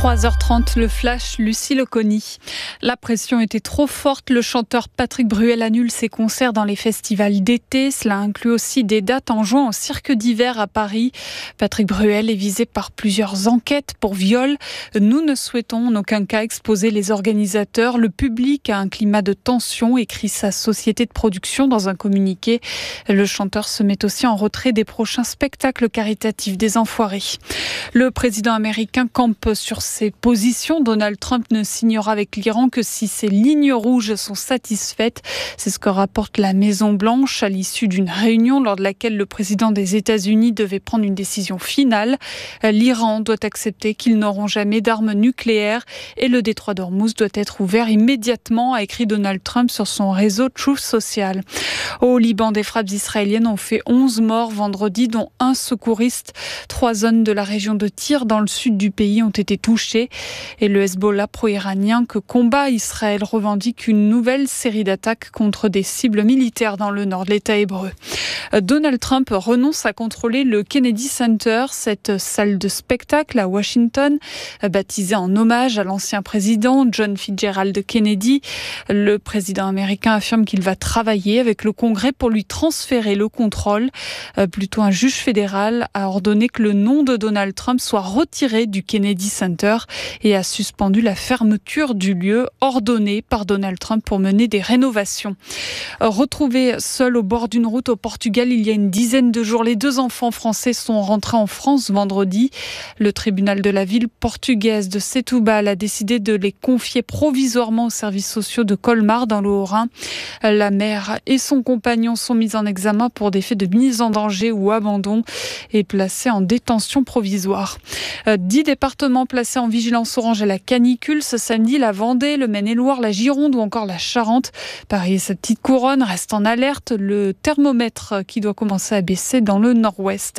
3h30, le flash, Lucie Loconi. La pression était trop forte. Le chanteur Patrick Bruel annule ses concerts dans les festivals d'été. Cela inclut aussi des dates en juin au Cirque d'hiver à Paris. Patrick Bruel est visé par plusieurs enquêtes pour viol. Nous ne souhaitons en aucun cas exposer les organisateurs. Le public a un climat de tension, écrit sa société de production dans un communiqué. Le chanteur se met aussi en retrait des prochains spectacles caritatifs des Enfoirés. Le président américain campe sur ses positions. Donald Trump ne signera avec l'Iran que si ses lignes rouges sont satisfaites. C'est ce que rapporte la Maison-Blanche à l'issue d'une réunion lors de laquelle le président des États-Unis devait prendre une décision finale. L'Iran doit accepter qu'ils n'auront jamais d'armes nucléaires et le détroit d'Ormuz doit être ouvert immédiatement, a écrit Donald Trump sur son réseau Truth Social. Au Liban, des frappes israéliennes ont fait 11 morts vendredi, dont un secouriste. 3 zones de la région de Tyr, dans le sud du pays, ont été touchées. Et le Hezbollah pro-iranien que combat Israël revendique une nouvelle série d'attaques contre des cibles militaires dans le nord de l'État hébreu. Donald Trump renonce à contrôler le Kennedy Center, cette salle de spectacle à Washington, baptisée en hommage à l'ancien président John Fitzgerald Kennedy. Le président américain affirme qu'il va travailler avec le Congrès pour lui transférer le contrôle. Plutôt, un juge fédéral a ordonné que le nom de Donald Trump soit retiré du Kennedy Center et a suspendu la fermeture du lieu ordonnée par Donald Trump pour mener des rénovations. Retrouvés seuls au bord d'une route au Portugal il y a une dizaine de jours, les 2 enfants français sont rentrés en France vendredi. Le tribunal de la ville portugaise de Setúbal a décidé de les confier provisoirement aux services sociaux de Colmar dans le Haut-Rhin. La mère et son compagnon sont mis en examen pour des faits de mise en danger ou abandon et placés en détention provisoire. 10 départements placés en vigilance orange à la canicule ce samedi, la Vendée, le Maine-et-Loire, la Gironde ou encore la Charente. Paris et sa petite couronne restent en alerte. Le thermomètre qui doit commencer à baisser dans le nord-ouest.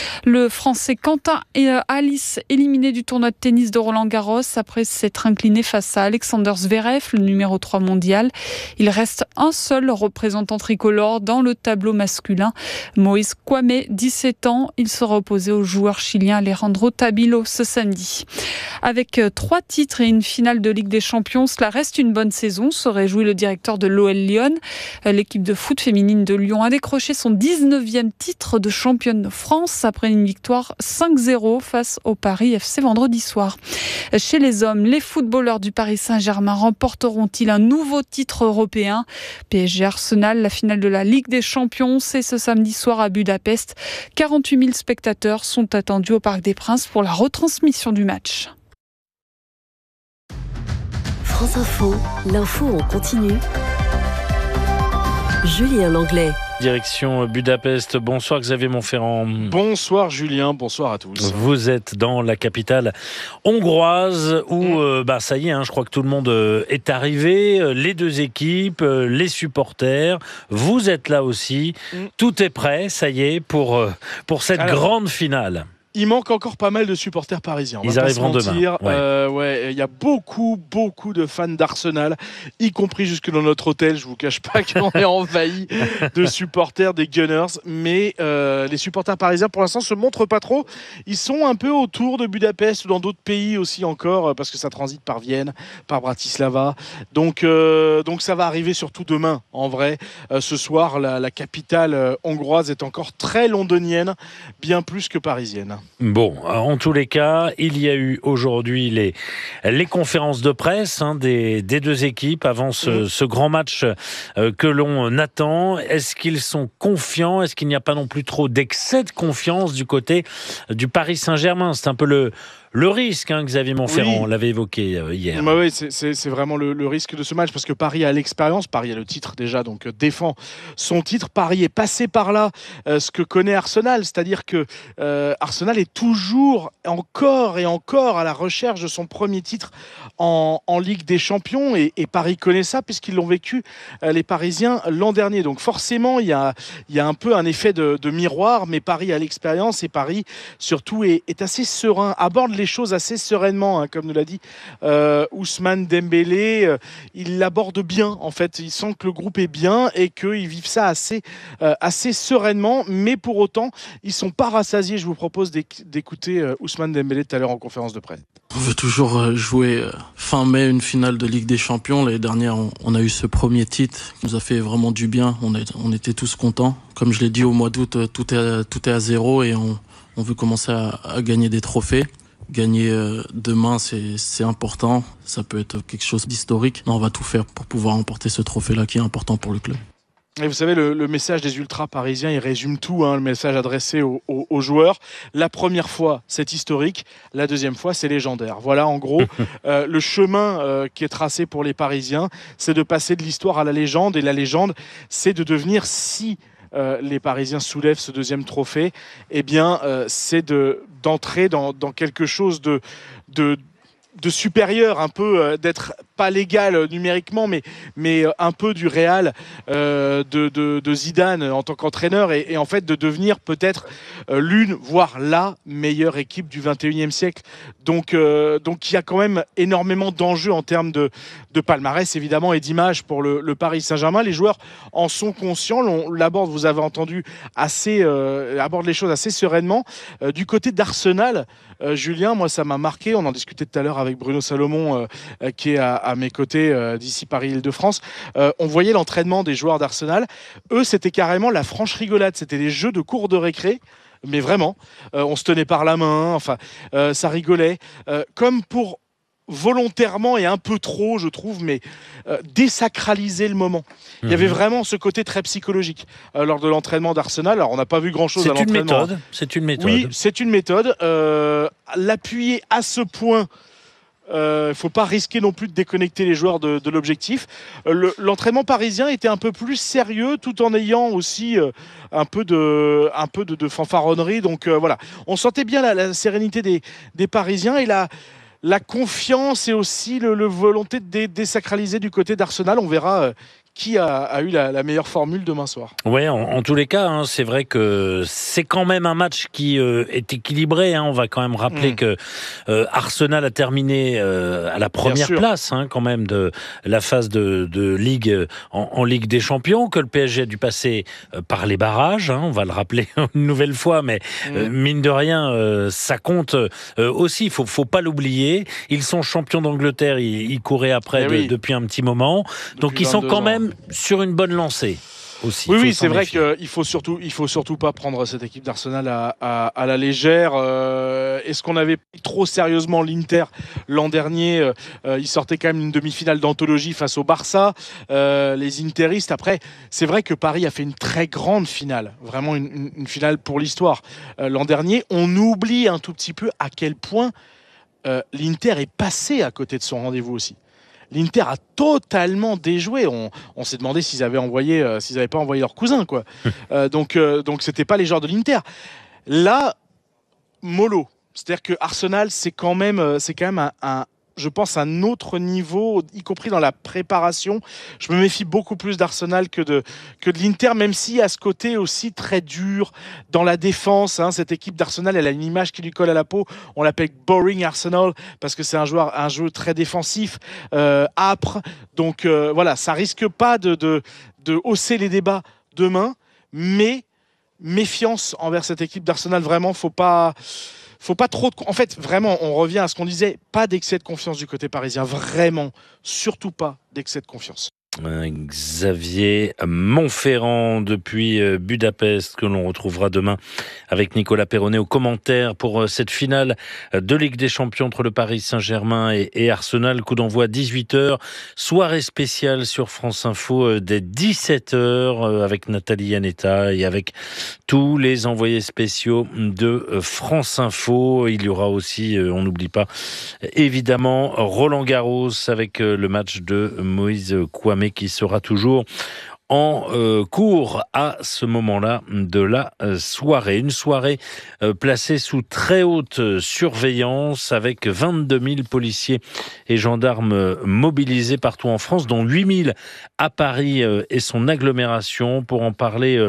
Le Français Quentin et Alice éliminé du tournoi de tennis de Roland-Garros après s'être incliné face à Alexander Zverev, le numéro 3 mondial. Il reste un seul représentant tricolore dans le tableau masculin. Moïse Kouamé, 17 ans. Il sera opposé au joueur chilien Alejandro Tabilo ce samedi. Avec 3 titres et une finale de Ligue des Champions, cela reste une bonne saison, se réjouit le directeur de l'OL Lyon. L'équipe de foot féminine de Lyon a décroché son 19e titre de championne de France après une victoire 5-0 face au Paris FC vendredi soir. Chez les hommes, les footballeurs du Paris Saint-Germain remporteront-ils un nouveau titre européen ? PSG Arsenal, la finale de la Ligue des Champions, c'est ce samedi soir à Budapest. 48 000 spectateurs sont attendus au Parc des Princes pour la retransmission du match. France Info, l'info en continu. Julien Langlais. Direction Budapest. Bonsoir Xavier Montferrand. Bonsoir Julien, bonsoir à tous. Vous êtes dans la capitale hongroise où ça y est, je crois que tout le monde est arrivé, les 2 équipes, les supporters. Vous êtes là aussi. Tout est prêt, ça y est, pour cette grande finale. Il manque encore pas mal de supporters parisiens. Ils arriveront demain. Il y a beaucoup de fans d'Arsenal, y compris jusque dans notre hôtel. Je vous cache pas qu'on est envahi de supporters des Gunners. Mais les supporters parisiens, pour l'instant, se montrent pas trop. Ils sont un peu autour de Budapest ou dans d'autres pays aussi encore, parce que ça transite par Vienne, par Bratislava. Donc ça va arriver surtout demain, en vrai. Ce soir, la capitale hongroise est encore très londonienne, bien plus que parisienne. Bon, en tous les cas, il y a eu aujourd'hui les conférences de presse des 2 équipes avant ce grand match que l'on attend. Est-ce qu'ils sont confiants ? Est-ce qu'il n'y a pas non plus trop d'excès de confiance du côté du Paris Saint-Germain ? C'est un peu le risque, Xavier Montferrand, on l'avait évoqué hier. Oui, c'est vraiment le risque de ce match, parce que Paris a l'expérience, Paris a le titre déjà, donc défend son titre. Paris est passé par là, ce que connaît Arsenal, c'est-à-dire que Arsenal est toujours, encore et encore, à la recherche de son premier titre en Ligue des Champions, et Paris connaît ça, puisqu'ils l'ont vécu, les Parisiens, l'an dernier. Donc forcément, il y a un peu un effet de miroir, mais Paris a l'expérience, et Paris, surtout, est assez serein, aborde les choses assez sereinement, comme nous l'a dit Ousmane Dembélé. Il l'aborde bien, en fait. Il sent que le groupe est bien et qu'ils vivent ça assez sereinement, mais pour autant, ils ne sont pas rassasiés. Je vous propose d'écouter Ousmane Dembélé tout à l'heure en conférence de presse. On veut toujours jouer fin mai une finale de Ligue des Champions. L'année dernière, on a eu ce premier titre qui nous a fait vraiment du bien. On était tous contents. Comme je l'ai dit, au mois d'août, tout est à zéro et on veut commencer à gagner des trophées. Gagner demain, c'est important. Ça peut être quelque chose d'historique. On va tout faire pour pouvoir emporter ce trophée-là qui est important pour le club. Et vous savez, le message des ultras parisiens, il résume tout, le message adressé aux joueurs. La première fois, c'est historique. La deuxième fois, c'est légendaire. Voilà, en gros, le chemin qui est tracé pour les Parisiens, c'est de passer de l'histoire à la légende. Et la légende, c'est de devenir, si les Parisiens soulèvent ce deuxième trophée, eh bien, c'est d'entrer dans quelque chose de supérieur, un peu d'être pas légal numériquement, mais un peu du Real de Zidane en tant qu'entraîneur et en fait de devenir peut-être l'une, voire la meilleure équipe du 21e siècle. Donc il y a quand même énormément d'enjeux en termes de palmarès évidemment et d'image pour le Paris Saint-Germain. Les joueurs en sont conscients, on l'aborde, vous avez entendu, aborde les choses assez sereinement. Du côté d'Arsenal, Julien, moi ça m'a marqué, on en discutait tout à l'heure avec Bruno Salomon qui est à mes côtés d'ici Paris-Île-de-France. On voyait l'entraînement des joueurs d'Arsenal. Eux, c'était carrément la franche rigolade, c'était des jeux de cours de récré. Mais vraiment, on se tenait par la main, ça rigolait. Comme pour volontairement et un peu trop, je trouve, mais désacraliser le moment. Il y avait vraiment ce côté très psychologique lors de l'entraînement d'Arsenal. Alors, on n'a pas vu grand-chose à l'entraînement. C'est une méthode. Oui, c'est une méthode. L'appuyer à ce point, il ne faut pas risquer non plus de déconnecter les joueurs de l'objectif. L'entraînement parisien était un peu plus sérieux tout en ayant aussi un peu de fanfaronnerie. Donc voilà, on sentait bien la sérénité des Parisiens et la confiance et aussi le volonté de désacraliser du côté d'Arsenal. On verra qui a eu la meilleure formule demain soir. Oui, en tous les cas, c'est vrai que c'est quand même un match qui est équilibré. On va quand même rappeler que Arsenal a terminé à la première place quand même de la phase de Ligue en Ligue des Champions, que le PSG a dû passer par les barrages. On va le rappeler une nouvelle fois, mais mine de rien, ça compte aussi. Il faut pas l'oublier. Ils sont champions d'Angleterre. Ils couraient après depuis un petit moment. Donc ils sont quand même sur une bonne lancée aussi. Oui, c'est vrai qu'il faut surtout pas prendre cette équipe d'Arsenal à la légère. Est-ce qu'on avait pris trop sérieusement l'Inter l'an dernier? Ils sortaient quand même une demi-finale d'anthologie face au Barça. Les Interistes, après, c'est vrai que Paris a fait une très grande finale, vraiment une finale pour l'histoire. L'an dernier, on oublie un tout petit peu à quel point l'Inter est passé à côté de son rendez-vous aussi. L'Inter a totalement déjoué. On s'est demandé s'ils avaient pas envoyé leur cousin, quoi. Donc c'était pas les joueurs de l'Inter. Là, mollo. C'est-à-dire que Arsenal, c'est quand même je pense, un autre niveau, y compris dans la préparation. Je me méfie beaucoup plus d'Arsenal que de l'Inter, même si à ce côté aussi très dur dans la défense. Cette équipe d'Arsenal, elle a une image qui lui colle à la peau. On l'appelle Boring Arsenal parce que c'est un jeu très défensif, âpre. Donc voilà, ça risque pas de hausser les débats demain, mais méfiance envers cette équipe d'Arsenal. Vraiment, faut pas trop. En fait, vraiment, on revient à ce qu'on disait. Pas d'excès de confiance du côté parisien. Vraiment, surtout pas d'excès de confiance. Xavier Monferrand depuis Budapest, que l'on retrouvera demain avec Nicolas Perronnet aux commentaires pour cette finale de Ligue des Champions entre le Paris Saint-Germain et Arsenal. Coup d'envoi 18h, soirée spéciale sur France Info dès 17h avec Nathalie Yanetta et avec tous les envoyés spéciaux de France Info. Il y aura aussi, on n'oublie pas, évidemment, Roland Garros avec le match de Moïse Kouamé qui sera toujours en cours à ce moment-là de la soirée. Une soirée placée sous très haute surveillance avec 22 000 policiers et gendarmes mobilisés partout en France, dont 8 000 à Paris et son agglomération. Pour en parler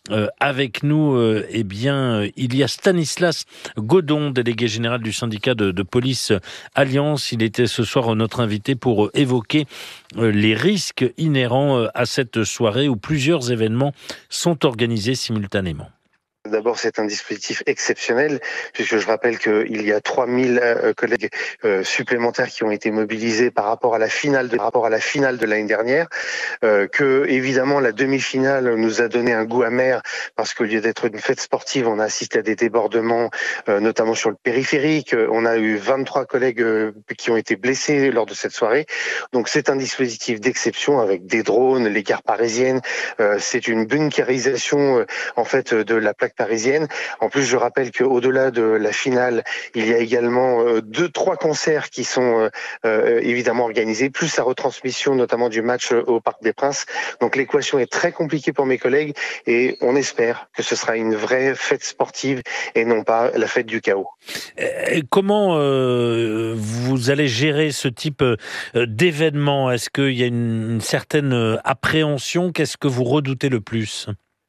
avec nous, il y a Stanislas Godon, délégué général du syndicat de police Alliance. Il était ce soir notre invité pour évoquer les risques inhérents à cette soirée où plusieurs événements sont organisés simultanément. D'abord, c'est un dispositif exceptionnel, puisque je rappelle qu'il y a 3000 collègues supplémentaires qui ont été mobilisés par rapport à la finale de l'année dernière, que évidemment la demi-finale nous a donné un goût amer, parce qu'au lieu d'être une fête sportive, on a assisté à des débordements, notamment sur le périphérique. On a eu 23 collègues qui ont été blessés lors de cette soirée. Donc c'est un dispositif d'exception avec des drones, les gares parisiennes. C'est une bunkérisation en fait de la plaque parisienne. En plus, je rappelle qu'au-delà de la finale, il y a également 2-3 concerts qui sont évidemment organisés, plus la retransmission notamment du match au Parc des Princes. Donc l'équation est très compliquée pour mes collègues et on espère que ce sera une vraie fête sportive et non pas la fête du chaos. Comment vous allez gérer ce type d'événement ? Est-ce qu'il y a une certaine appréhension ? Qu'est-ce que vous redoutez le plus ?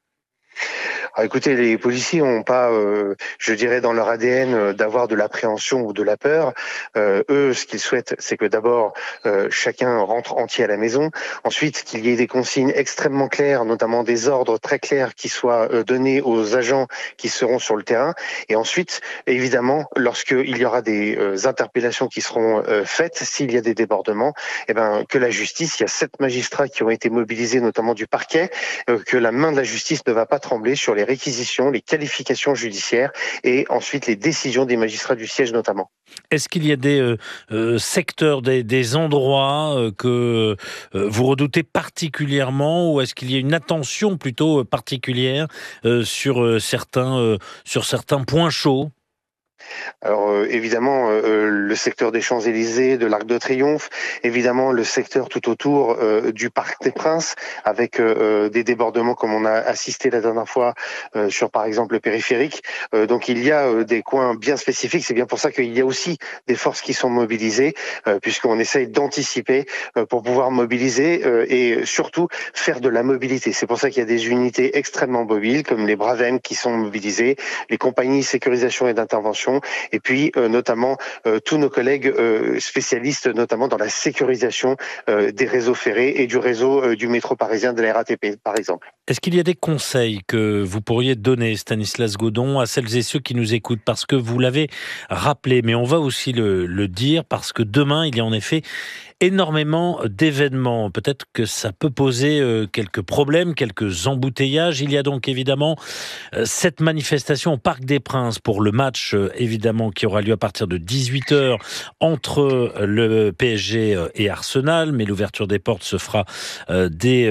Alors écoutez, les policiers n'ont pas, je dirais, dans leur ADN d'avoir de l'appréhension ou de la peur. Eux, ce qu'ils souhaitent, c'est que d'abord, chacun rentre entier à la maison. Ensuite, qu'il y ait des consignes extrêmement claires, notamment des ordres très clairs qui soient donnés aux agents qui seront sur le terrain. Et ensuite, évidemment, lorsqu'il y aura des interpellations qui seront faites, s'il y a des débordements, que la justice, il y a 7 magistrats qui ont été mobilisés, notamment du parquet, que la main de la justice ne va pas trembler sur les réquisitions, les qualifications judiciaires et ensuite les décisions des magistrats du siège notamment. Est-ce qu'il y a des secteurs, des endroits que vous redoutez particulièrement, ou est-ce qu'il y a une attention plutôt particulière sur certains points chauds ? Alors évidemment le secteur des Champs-Élysées, de l'Arc de Triomphe, évidemment le secteur tout autour du Parc des Princes, avec des débordements comme on a assisté la dernière fois sur par exemple le périphérique. Donc il y a des coins bien spécifiques, c'est bien pour ça qu'il y a aussi des forces qui sont mobilisées, puisqu'on essaye d'anticiper pour pouvoir mobiliser et surtout faire de la mobilité. C'est pour ça qu'il y a des unités extrêmement mobiles comme les Bravem qui sont mobilisés, les compagnies sécurisation et d'intervention, et puis notamment tous nos collègues spécialistes, notamment dans la sécurisation des réseaux ferrés et du réseau du métro parisien, de la RATP par exemple. Est-ce qu'il y a des conseils que vous pourriez donner, Stanislas Godon, à celles et ceux qui nous écoutent ? Parce que vous l'avez rappelé, mais on va aussi le dire, parce que demain, il y a en effet énormément d'événements. Peut-être que ça peut poser quelques problèmes, quelques embouteillages. Il y a donc évidemment cette manifestation au Parc des Princes pour le match, évidemment, qui aura lieu à partir de 18h entre le PSG et Arsenal, mais l'ouverture des portes se fera dès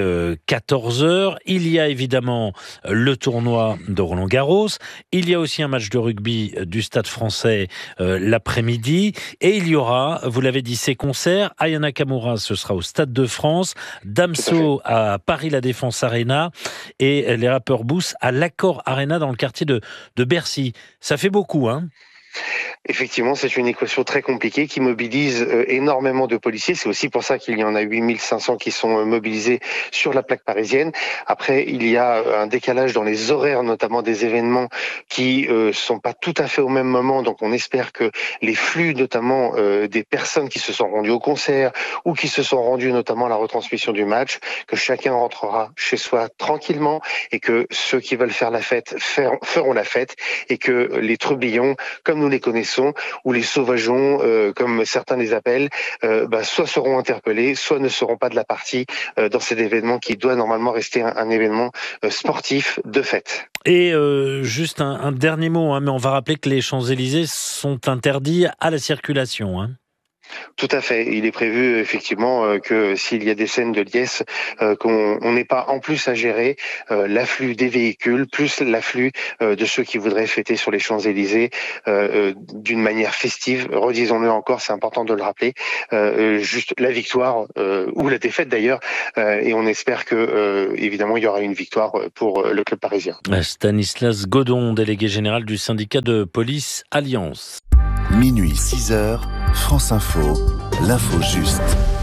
14h. Il y a évidemment le tournoi de Roland-Garros. Il y a aussi un match de rugby du Stade français l'après-midi. Et il y aura, vous l'avez dit, ces concerts. Aya Nakamura, ce sera au Stade de France. Damso à Paris La Défense Arena. Et les rappeurs Boost à l'Accor Arena dans le quartier de Bercy. Ça fait beaucoup, hein ? Effectivement, c'est une équation très compliquée qui mobilise énormément de policiers. C'est aussi pour ça qu'il y en a 8500 qui sont mobilisés sur la plaque parisienne. Après, il y a un décalage dans les horaires, notamment des événements qui sont pas tout à fait au même moment. Donc, on espère que les flux, notamment des personnes qui se sont rendues au concert ou qui se sont rendues notamment à la retransmission du match, que chacun rentrera chez soi tranquillement et que ceux qui veulent faire la fête feront la fête, et que les trublions, comme nous les connaissons, ou les sauvageons, comme certains les appellent, soit seront interpellés, soit ne seront pas de la partie dans cet événement qui doit normalement rester un événement sportif de fête. Et juste un dernier mot, mais on va rappeler que les Champs-Élysées sont interdits à la circulation. Tout à fait. Il est prévu effectivement que s'il y a des scènes de liesse, qu'on n'ait pas en plus à gérer l'afflux des véhicules, plus l'afflux de ceux qui voudraient fêter sur les Champs-Élysées d'une manière festive. Redisons-le encore, c'est important de le rappeler. Juste la victoire ou la défaite d'ailleurs, et on espère que évidemment il y aura une victoire pour le club parisien. Stanislas Godon, délégué général du syndicat de police Alliance. Minuit 6h, France Info, l'info juste.